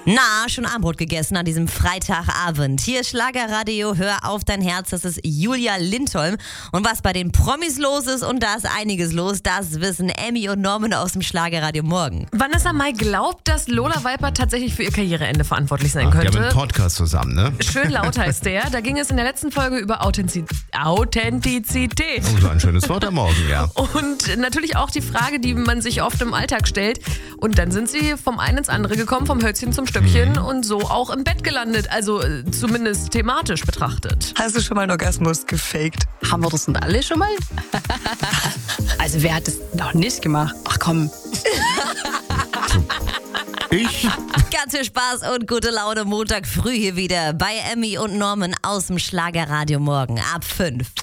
Na, schon Abendbrot gegessen an diesem Freitagabend. Hier ist Schlagerradio, hör auf dein Herz, das ist Julia Lindholm. Und was bei den Promis los ist, und da ist einiges los, das wissen Emmy und Norman aus dem Schlagerradio morgen. Vanessa Mai glaubt, dass Lola Weiper tatsächlich für ihr Karriereende verantwortlich sein könnte. Die haben einen Podcast zusammen, ne? Schön laut heißt der. Da ging es in der letzten Folge über Authentizität. Oh, so ein schönes Wort am Morgen, ja. Und natürlich auch die Frage, die man sich oft im Alltag stellt. Und dann sind sie vom einen ins andere gekommen, vom Hölzchen zum Stöckchen und so auch im Bett gelandet. Also zumindest thematisch betrachtet. Hast du schon mal einen Orgasmus gefaked? Haben wir das denn alle schon mal? Also wer hat das noch nicht gemacht? Ach komm. Ich? Ganz viel Spaß und gute Laune Montag früh hier wieder bei Emmy und Norman aus dem Schlagerradio morgen ab 5.